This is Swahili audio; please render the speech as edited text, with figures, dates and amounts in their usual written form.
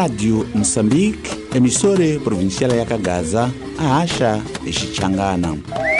Rádio Moçambique, emissora provincial ya Kagaza, a acha Xichangana.